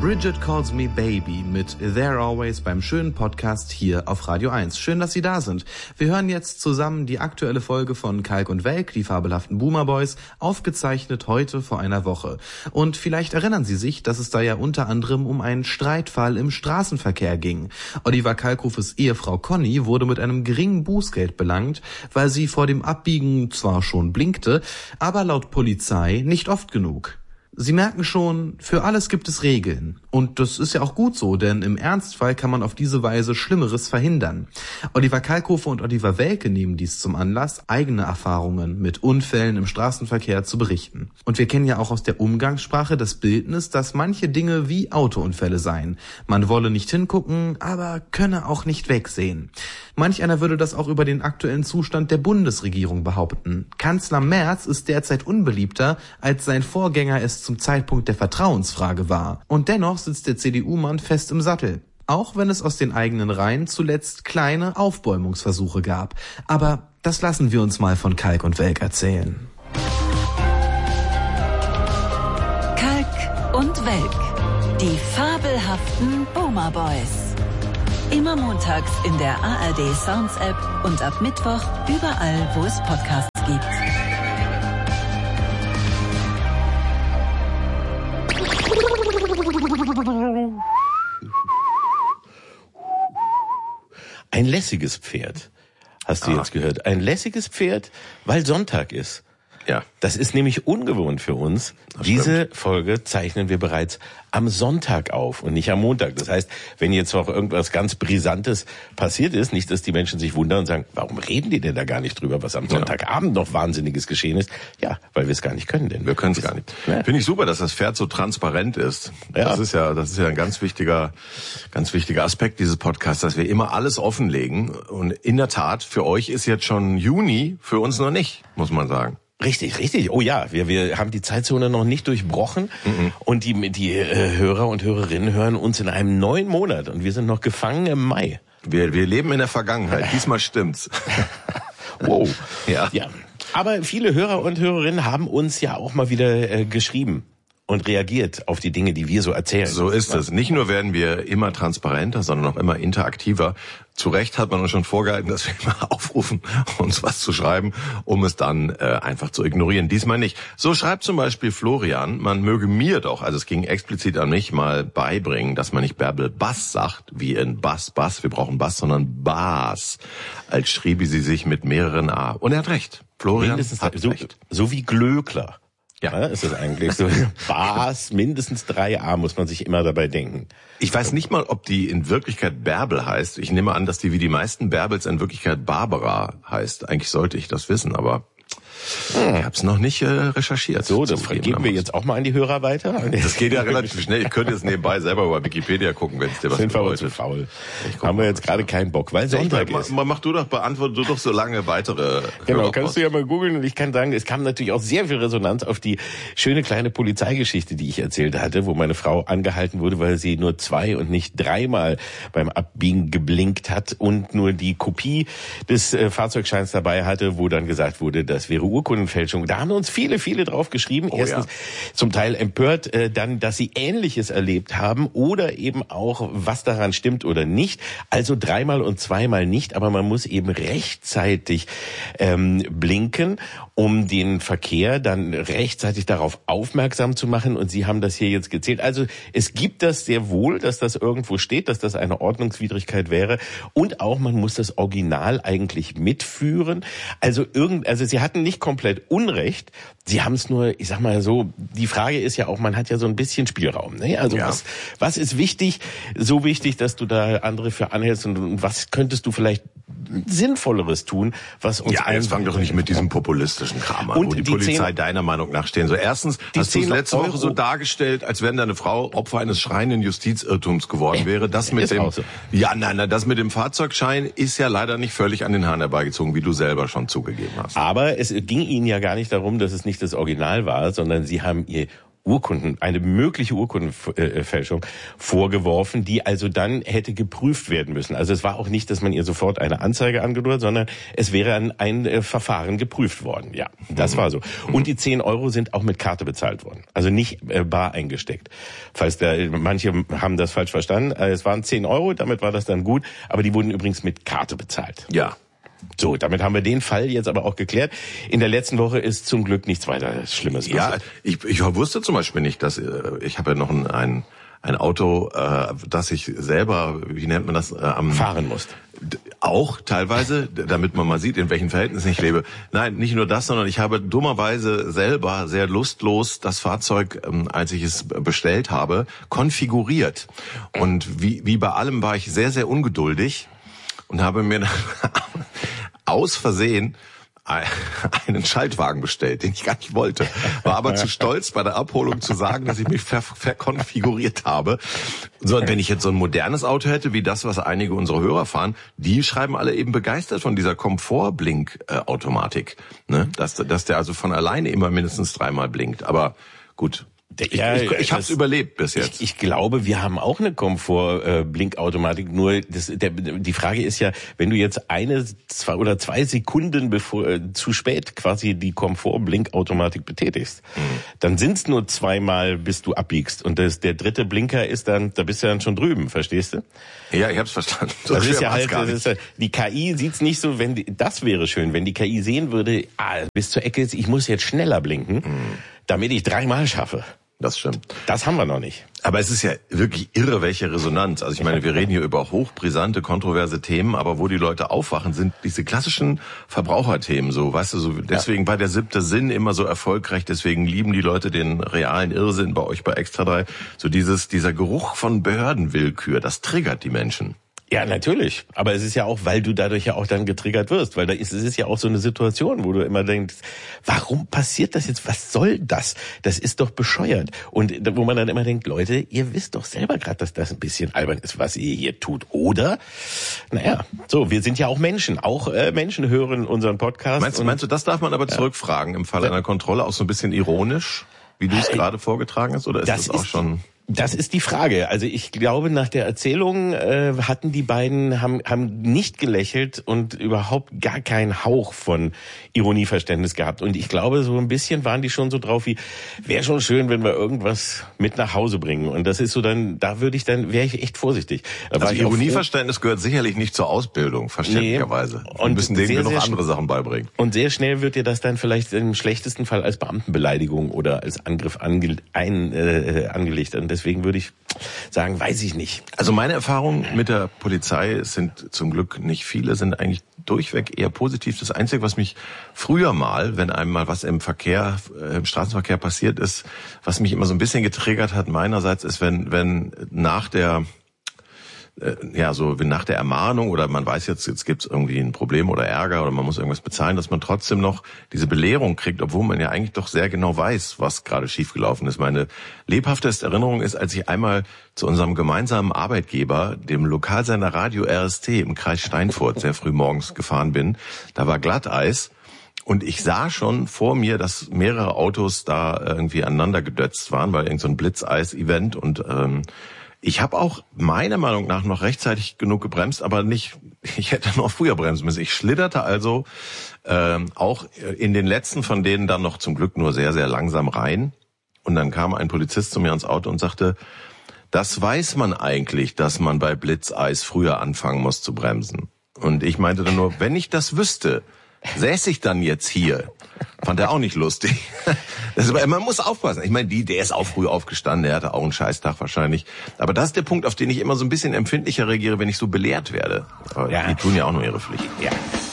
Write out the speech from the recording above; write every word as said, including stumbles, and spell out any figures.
Bridget Calls Me Baby mit There Always beim schönen Podcast hier auf Radio eins. Schön, dass Sie da sind. Wir hören jetzt zusammen die aktuelle Folge von Kalk und Welk, die fabelhaften Boomer Boys, aufgezeichnet heute vor einer Woche. Und vielleicht erinnern Sie sich, dass es da ja unter anderem um einen Streitfall im Straßenverkehr ging. Oliver Kalkofes Ehefrau Conny wurde mit einem geringen Bußgeld belangt, weil sie vor dem Abbiegen zwar schon blinkte, aber laut Polizei nicht oft genug. Sie merken schon, für alles gibt es Regeln. Und das ist ja auch gut so, denn im Ernstfall kann man auf diese Weise Schlimmeres verhindern. Oliver Kalkofe und Oliver Welke nehmen dies zum Anlass, eigene Erfahrungen mit Unfällen im Straßenverkehr zu berichten. Und wir kennen ja auch aus der Umgangssprache das Bildnis, dass manche Dinge wie Autounfälle seien. Man wolle nicht hingucken, aber könne auch nicht wegsehen. Manch einer würde das auch über den aktuellen Zustand der Bundesregierung behaupten. Kanzler Merz ist derzeit unbeliebter, als sein Vorgänger es zum Zeitpunkt der Vertrauensfrage war. Und dennoch sitzt der C D U-Mann fest im Sattel. Auch wenn es aus den eigenen Reihen zuletzt kleine Aufbäumungsversuche gab. Aber das lassen wir uns mal von Kalk und Welk erzählen. Kalk und Welk, die fabelhaften Boomer Boys. Immer montags in der A R D Sounds App und ab Mittwoch überall, wo es Podcasts gibt. Ein lässiges Pferd, hast du ah. jetzt gehört. Ein lässiges Pferd, weil Sonntag ist. Ja. Das ist nämlich ungewohnt für uns. Das Diese stimmt. Folge zeichnen wir bereits am Sonntag auf und nicht am Montag. Das heißt, wenn jetzt noch irgendwas ganz Brisantes passiert ist, nicht, dass die Menschen sich wundern und sagen, warum reden die denn da gar nicht drüber, was am Sonntagabend noch Wahnsinniges geschehen ist? Ja, weil wir es gar nicht können. Denn wir können es gar nicht. Ja. Finde ich super, dass das Pferd so transparent ist. Ja. Das ist ja, das ist ja ein ganz wichtiger, ganz wichtiger Aspekt dieses Podcasts, dass wir immer alles offenlegen. Und in der Tat, für euch ist jetzt schon Juni, für uns noch nicht, muss man sagen. Richtig, richtig. Oh ja, wir wir haben die Zeitzone noch nicht durchbrochen mhm. und die die äh, Hörer und Hörerinnen hören uns in einem neuen Monat und wir sind noch gefangen im Mai. Wir wir leben in der Vergangenheit. Diesmal stimmt's. Wow. Ja. Ja. Aber viele Hörer und Hörerinnen haben uns ja auch mal wieder äh, geschrieben und reagiert auf die Dinge, die wir so erzählen. So ist es. Nicht nur werden wir immer transparenter, sondern auch immer interaktiver. Zu Recht hat man uns schon vorgehalten, dass wir immer aufrufen, uns was zu schreiben, um es dann äh, einfach zu ignorieren. Diesmal nicht. So schreibt zum Beispiel Florian, man möge mir doch, also es ging explizit an mich, mal beibringen, dass man nicht Bärbel Bass sagt, wie in Bass, Bass, wir brauchen Bass, sondern Bass, als schriebe sie sich mit mehreren A. Und er hat recht. Florian Mindestens hat so, recht. So wie Glöckler. Ja, ist das eigentlich so. Bas, mindestens drei A muss man sich immer dabei denken. Ich weiß nicht mal, ob die in Wirklichkeit Bärbel heißt. Ich nehme an, dass die wie die meisten Bärbels in Wirklichkeit Barbara heißt. Eigentlich sollte ich das wissen, aber ich habe es noch nicht äh, recherchiert. So, das geben wir jetzt auch mal an die Hörer weiter. Das geht ja relativ schnell. Ich könnte jetzt nebenbei selber über Wikipedia gucken, wenn es dir was Sind bedeutet. Sind wir zu faul. Haben wir jetzt gerade keinen Bock, weil Sonntag ja, ist. Mach, mach du doch, beantworte du doch so lange weitere Genau, kannst du ja mal googeln und ich kann sagen, es kam natürlich auch sehr viel Resonanz auf die schöne kleine Polizeigeschichte, die ich erzählt hatte, wo meine Frau angehalten wurde, weil sie nur zwei und nicht dreimal beim Abbiegen geblinkt hat und nur die Kopie des äh, Fahrzeugscheins dabei hatte, wo dann gesagt wurde, das wäre Urkundenfälschung. Da haben uns viele, viele drauf geschrieben. Oh, Erstens ja. zum Teil empört, äh, dann, dass sie Ähnliches erlebt haben oder eben auch, was daran stimmt oder nicht. Also dreimal und zweimal nicht, aber man muss eben rechtzeitig ähm, blinken, um den Verkehr dann rechtzeitig darauf aufmerksam zu machen. Und Sie haben das hier jetzt gezählt. Also es gibt das sehr wohl, dass das irgendwo steht, dass das eine Ordnungswidrigkeit wäre. Und auch, man muss das Original eigentlich mitführen. Also irgend, also Sie hatten nicht komplett Unrecht. Sie haben es nur, ich sag mal so, die Frage ist ja auch, man hat ja so ein bisschen Spielraum. Ne? Also ja. was, was ist wichtig, so wichtig, dass du da andere für anhältst und, und was könntest du vielleicht Sinnvolleres tun, was uns... Ja, jetzt fang doch nicht mit diesem populistischen Kram an, und wo die, die Polizei zehn, deiner Meinung nach stehen. So erstens, hast du es letzte Woche so dargestellt, als wenn deine Frau Opfer eines schreienden Justizirrtums geworden wäre. Das mit dem, so. Ja, nein, nein, das mit dem Fahrzeugschein ist ja leider nicht völlig an den Haaren herbeigezogen, wie du selber schon zugegeben hast. Aber es ging Ihnen ja gar nicht darum, dass es nicht das Original war, sondern Sie haben Ihr Urkunden, eine mögliche Urkundenfälschung vorgeworfen, die also dann hätte geprüft werden müssen. Also es war auch nicht, dass man ihr sofort eine Anzeige angedroht, sondern es wäre ein, ein äh, Verfahren geprüft worden. Ja, das war so. Und die zehn Euro sind auch mit Karte bezahlt worden. Also nicht äh, bar eingesteckt. Falls da, manche haben das falsch verstanden. Äh, es waren zehn Euro, damit war das dann gut. Aber die wurden übrigens mit Karte bezahlt. Ja. So, damit haben wir den Fall jetzt aber auch geklärt. In der letzten Woche ist zum Glück nichts weiter Schlimmes passiert. Ja, ich, ich wusste zum Beispiel nicht, dass ich habe ja noch ein, ein, ein Auto, äh, das ich selber, wie nennt man das, äh, am fahren musst. Auch teilweise, damit man mal sieht, in welchen Verhältnissen ich lebe. Nein, nicht nur das, sondern ich habe dummerweise selber sehr lustlos das Fahrzeug, ähm, als ich es bestellt habe, konfiguriert. Und wie, wie bei allem war ich sehr, sehr ungeduldig und habe mir dann aus Versehen einen Schaltwagen bestellt, den ich gar nicht wollte. War aber zu stolz, bei der Abholung zu sagen, dass ich mich ver- verkonfiguriert habe. So, wenn ich jetzt so ein modernes Auto hätte, wie das, was einige unserer Hörer fahren, die schreiben alle eben begeistert von dieser Komfort-Blink-Automatik. Ne? Dass, dass der also von alleine immer mindestens dreimal blinkt. Aber gut. Ich, ja, ich, ich habe es überlebt bis jetzt. Ich, ich glaube, wir haben auch eine Komfort-Blinkautomatik. Nur das, der, die Frage ist ja, wenn du jetzt eine, zwei oder zwei Sekunden bevor äh, zu spät quasi die Komfort-Blinkautomatik betätigst, mhm. dann sind's nur zweimal, bis du abbiegst. Und das, der dritte Blinker ist dann, da bist du dann schon drüben, verstehst du? Ja, ich hab's verstanden. So das ist ja halt, das ist ja, die K I sieht's nicht so, wenn die, das wäre schön, wenn die K I sehen würde, ah, bis zur Ecke, ich muss jetzt schneller blinken, mhm. damit ich dreimal schaffe. Das stimmt. Das haben wir noch nicht. Aber es ist ja wirklich irre, welche Resonanz. Also ich meine, wir reden hier über hochbrisante, kontroverse Themen, aber wo die Leute aufwachen, sind diese klassischen Verbraucherthemen so, weißt du, so deswegen ja. war der siebte Sinn immer so erfolgreich, deswegen lieben die Leute den realen Irrsinn bei euch bei Extra drei. So dieses, dieser Geruch von Behördenwillkür, das triggert die Menschen. Ja, natürlich. Aber es ist ja auch, weil du dadurch ja auch dann getriggert wirst. Weil da ist, es ist ja auch so eine Situation, wo du immer denkst, warum passiert das jetzt? Was soll das? Das ist doch bescheuert. Und wo man dann immer denkt, Leute, ihr wisst doch selber gerade, dass das ein bisschen albern ist, was ihr hier tut. Oder? Naja, so, wir sind ja auch Menschen. Auch äh, Menschen hören unseren Podcast. Meinst, meinst du, das darf man aber zurückfragen im Fall ja. einer Kontrolle, auch so ein bisschen ironisch, wie du es gerade vorgetragen hast? Oder ist das, das auch ist schon... Das ist die Frage. Also ich glaube, nach der Erzählung äh, hatten die beiden, haben, haben nicht gelächelt und überhaupt gar keinen Hauch von Ironieverständnis gehabt. Und ich glaube, so ein bisschen waren die schon so drauf wie, wäre schon schön, wenn wir irgendwas mit nach Hause bringen. Und das ist so dann, da würde ich dann, wäre ich echt vorsichtig. Da also Ironieverständnis gehört sicherlich nicht zur Ausbildung, verständlicherweise. Nee. Und wir müssen denen sehr, noch andere Sachen beibringen. Und sehr schnell wird dir das dann vielleicht im schlechtesten Fall als Beamtenbeleidigung oder als Angriff ange, ein, äh, angelegt. Und deswegen würde ich sagen, weiß ich nicht. Also meine Erfahrungen mit der Polizei sind zum Glück nicht viele, sind eigentlich durchweg eher positiv. Das Einzige, was mich früher mal, wenn einem mal was im Verkehr, im Straßenverkehr passiert ist, was mich immer so ein bisschen getriggert hat meinerseits, ist, wenn, wenn nach der ja, so wie nach der Ermahnung oder man weiß jetzt, jetzt gibt's irgendwie ein Problem oder Ärger oder man muss irgendwas bezahlen, dass man trotzdem noch diese Belehrung kriegt, obwohl man ja eigentlich doch sehr genau weiß, was gerade schiefgelaufen ist. Meine lebhafteste Erinnerung ist, als ich einmal zu unserem gemeinsamen Arbeitgeber, dem Lokalsender Radio R S T im Kreis Steinfurt, sehr früh morgens gefahren bin. Da war Glatteis. Und ich sah schon vor mir, dass mehrere Autos da irgendwie aneinander gedötzt waren, weil irgend so ein Blitzeis-Event und ähm, ich habe auch meiner Meinung nach noch rechtzeitig genug gebremst, aber nicht, ich hätte noch früher bremsen müssen. Ich schlitterte also ähm, auch in den letzten von denen dann noch zum Glück nur sehr, sehr langsam rein. Und dann kam ein Polizist zu mir ans Auto und sagte, das weiß man eigentlich, dass man bei Blitzeis früher anfangen muss zu bremsen. Und ich meinte dann nur, wenn ich das wüsste, säße ich dann jetzt hier. Fand er auch nicht lustig. Das ist, man muss aufpassen. Ich meine, die, der ist auch früh aufgestanden, der hatte auch einen Scheißtag wahrscheinlich. Aber das ist der Punkt, auf den ich immer so ein bisschen empfindlicher reagiere, wenn ich so belehrt werde. Aber ja. Die tun ja auch nur ihre Pflicht. Ja.